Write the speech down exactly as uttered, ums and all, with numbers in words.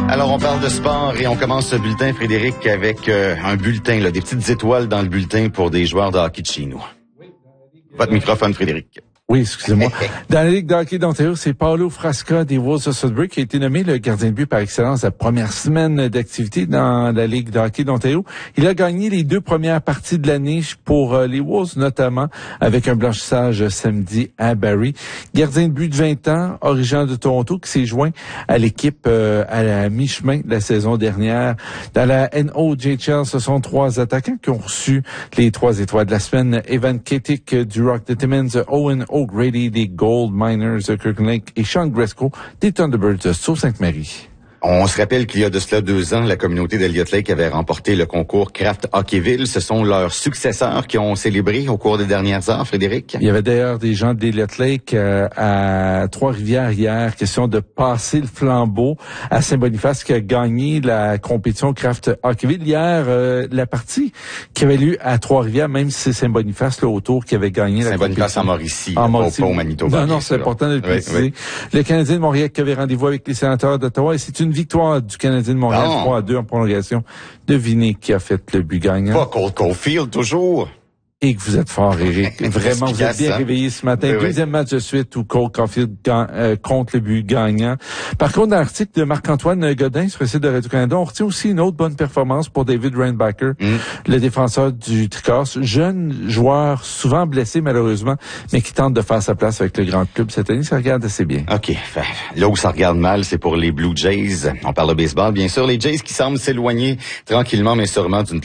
Alors, on parle de sport et on commence ce bulletin, Frédéric, avec euh, un bulletin, là, des petites étoiles dans le bulletin pour des joueurs de hockey de chez nous. Votre microphone, Frédéric. Oui, excusez-moi. Dans la Ligue de hockey d'Ontario, c'est Paulo Frasca des Wolves de Sudbury qui a été nommé le gardien de but par excellence la première semaine d'activité dans la Ligue de hockey d'Ontario. Il a gagné les deux premières parties de l'année pour euh, les Wolves, notamment avec un blanchissage samedi à Barrie. Gardien de but de vingt ans, originaire de Toronto, qui s'est joint à l'équipe euh, à la mi-chemin de la saison dernière. Dans la N O J H L, ce sont trois attaquants qui ont reçu les trois étoiles de la semaine. Evan Ketik du Rock de Timmins, Owen O'Grady des Gold Miners de Kirkland Lake et Sean Gresco des Thunderbirds de Sault-Sainte-Marie. On se rappelle qu'il y a de cela deux ans, la communauté d'Elliott Lake avait remporté le concours Craft Hockeyville. Ce sont leurs successeurs qui ont célébré au cours des dernières heures, Frédéric. Il y avait d'ailleurs des gens d'Elliott Lake euh, à Trois-Rivières hier, question de passer le flambeau à Saint-Boniface qui a gagné la compétition Craft Hockeyville. Hier, euh, la partie qui avait lieu à Trois-Rivières, même si c'est Saint-Boniface là autour qui avait gagné la compétition. Saint-Boniface en Mauricie, en Mauricie. Pas au Manitoba. Non, non, c'est important de le préciser. Oui, oui. Le Canadien de Montréal qui avait rendez-vous avec les Sénateurs d'Ottawa et c'est une victoire du Canadien de Montréal, trois à deux en prolongation. Devinez qui a fait le but gagnant. Pas Cole Caulfield, toujours. Et que vous êtes fort, Éric. Vraiment, vous êtes bien réveillé ce matin. Oui, Deuxième oui. match de suite où Cole Caulfield euh, compte le but gagnant. Par contre, dans l'article de Marc-Antoine Godin sur le site de Radio-Canada, on retient aussi une autre bonne performance pour David Reinbacher, mm. le défenseur du Tricorse. Jeune joueur, souvent blessé malheureusement, mais qui tente de faire sa place avec le grand club cette année. Ça regarde assez bien. OK. Là où ça regarde mal, c'est pour les Blue Jays. On parle de baseball, bien sûr. Les Jays qui semblent s'éloigner tranquillement, mais sûrement d'une